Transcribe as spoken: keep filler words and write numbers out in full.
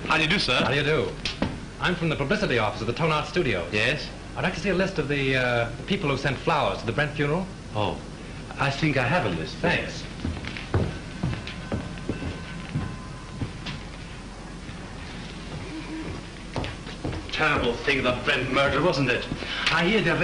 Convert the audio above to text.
How do you do, sir? How do you do? I'm from the publicity office of the Tone Art Studios. Yes? I'd like to see a list of the uh, people who sent flowers to the Brent funeral. Oh, I think I have a list. Thanks. Terrible thing, the Brent murder, wasn't it? I hear they're